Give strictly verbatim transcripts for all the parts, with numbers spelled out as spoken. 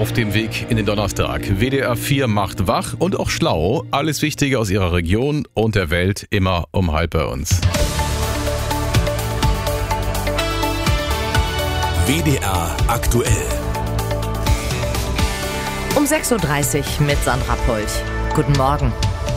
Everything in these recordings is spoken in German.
auf dem Weg in den Donnerstag. W D R vier macht wach und auch schlau. Alles Wichtige aus Ihrer Region und der Welt immer um halb bei uns. W D R aktuell. Um sechs Uhr dreißig mit Sandra Polch. Guten Morgen.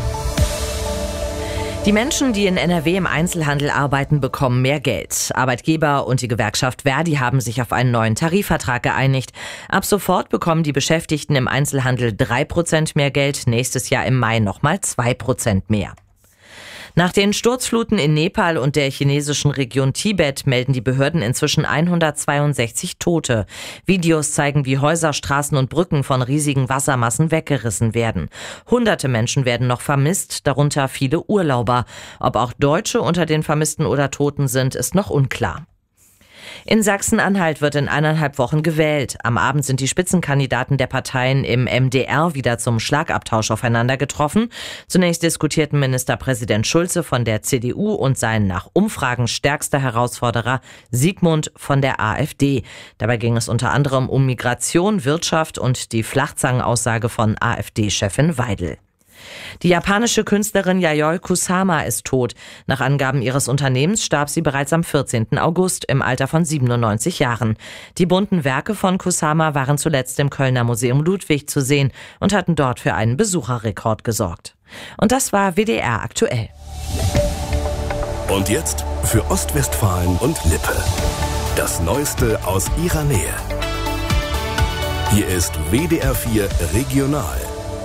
Die Menschen, die in N R W im Einzelhandel arbeiten, bekommen mehr Geld. Arbeitgeber und die Gewerkschaft Verdi haben sich auf einen neuen Tarifvertrag geeinigt. Ab sofort bekommen die Beschäftigten im Einzelhandel drei Prozent mehr Geld, nächstes Jahr im Mai nochmal zwei Prozent mehr. Nach den Sturzfluten in Nepal und der chinesischen Region Tibet melden die Behörden inzwischen hundertzweiundsechzig Tote. Videos zeigen, wie Häuser, Straßen und Brücken von riesigen Wassermassen weggerissen werden. Hunderte Menschen werden noch vermisst, darunter viele Urlauber. Ob auch Deutsche unter den Vermissten oder Toten sind, ist noch unklar. In Sachsen-Anhalt wird in eineinhalb Wochen gewählt. Am Abend sind die Spitzenkandidaten der Parteien im M D R wieder zum Schlagabtausch aufeinander getroffen. Zunächst diskutierten Ministerpräsident Schulze von der C D U und sein nach Umfragen stärkster Herausforderer Sigmund von der AfD. Dabei ging es unter anderem um Migration, Wirtschaft und die Flachzangenaussage von AfD-Chefin Weidel. Die japanische Künstlerin Yayoi Kusama ist tot. Nach Angaben ihres Unternehmens starb sie bereits am vierzehnten August im Alter von siebenundneunzig Jahren. Die bunten Werke von Kusama waren zuletzt im Kölner Museum Ludwig zu sehen und hatten dort für einen Besucherrekord gesorgt. Und das war W D R aktuell. Und jetzt für Ostwestfalen und Lippe. Das Neueste aus ihrer Nähe. Hier ist W D R vier Regional.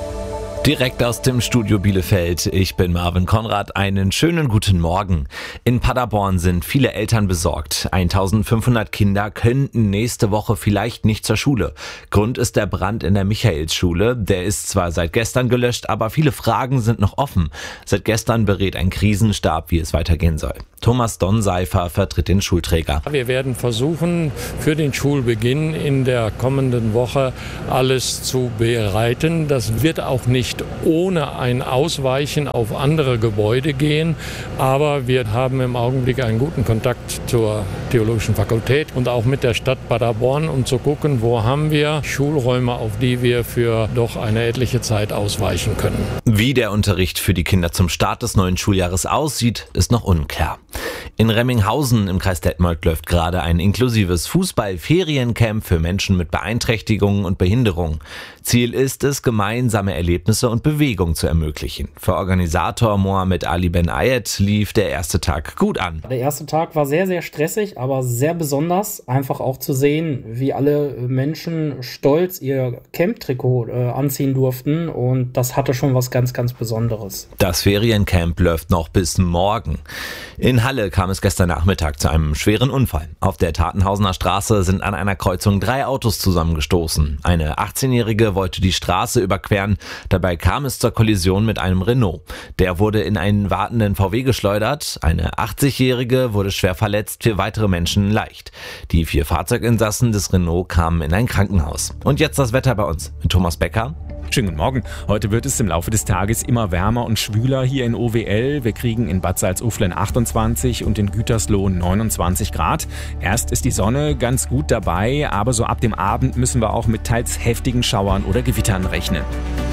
Direkt aus dem Studio Bielefeld. Ich bin Marvin Konrad. Einen schönen guten Morgen. In Paderborn sind viele Eltern besorgt. eintausendfünfhundert Kinder könnten nächste Woche vielleicht nicht zur Schule. Grund ist der Brand in der Michaelsschule. Der ist zwar seit gestern gelöscht, aber viele Fragen sind noch offen. Seit gestern berät ein Krisenstab, wie es weitergehen soll. Thomas Donseifer vertritt den Schulträger. Wir werden versuchen, für den Schulbeginn in der kommenden Woche alles zu bereiten. Das wird auch nicht ohne ein Ausweichen auf andere Gebäude gehen. Aber wir haben im Augenblick einen guten Kontakt zur Theologischen Fakultät und auch mit der Stadt Paderborn, um zu gucken, wo haben wir Schulräume, auf die wir für doch eine etliche Zeit ausweichen können. Wie der Unterricht für die Kinder zum Start des neuen Schuljahres aussieht, ist noch unklar. In Remminghausen im Kreis Detmold läuft gerade ein inklusives Fußball-Feriencamp für Menschen mit Beeinträchtigungen und Behinderung. Ziel ist es, gemeinsame Erlebnisse und Bewegung zu ermöglichen. Für Organisator Mohamed Ali Ben Ayed lief der erste Tag gut an. Der erste Tag war sehr, sehr stressig, aber sehr besonders. Einfach auch zu sehen, wie alle Menschen stolz ihr Camp-Trikot äh, anziehen durften. Und das hatte schon was ganz, ganz Besonderes. Das Feriencamp läuft noch bis morgen. In Halle kam es gestern Nachmittag zu einem schweren Unfall. Auf der Tatenhausener Straße sind an einer Kreuzung drei Autos zusammengestoßen. Eine achtzehnjährige wollte die Straße überqueren. Dabei kam es zur Kollision mit einem Renault. Der wurde in einen wartenden V W geschleudert. Eine achtzigjährige wurde schwer verletzt, vier weitere Menschen leicht. Die vier Fahrzeuginsassen des Renault kamen in ein Krankenhaus. Und jetzt das Wetter bei uns mit Thomas Becker. Schönen guten Morgen. Heute wird es im Laufe des Tages immer wärmer und schwüler hier in O W L. Wir kriegen in Bad Salzuflen achtundzwanzig und in Gütersloh neunundzwanzig Grad. Erst ist die Sonne ganz gut dabei, aber so ab dem Abend müssen wir auch mit teils heftigen Schauern oder Gewittern rechnen.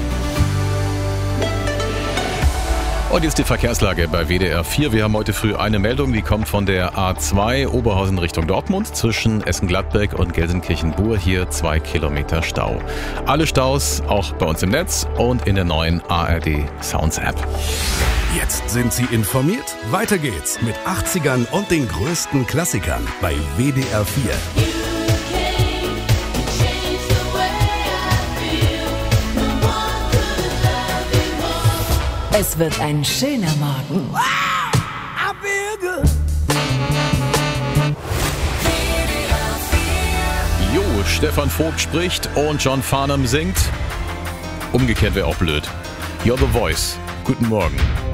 Und jetzt die Verkehrslage bei W D R vier. Wir haben heute früh eine Meldung, die kommt von der A zwei Oberhausen Richtung Dortmund zwischen Essen-Gladbeck und Gelsenkirchen-Bur. Hier zwei Kilometer Stau. Alle Staus auch bei uns im Netz und in der neuen A R D Sounds App. Jetzt sind Sie informiert. Weiter geht's mit achtzigern und den größten Klassikern bei W D R vier. Es wird ein schöner Morgen. Wow, I feel good. Jo, Stefan Vogt spricht und John Farnham singt. Umgekehrt wäre auch blöd. You're the Voice. Guten Morgen.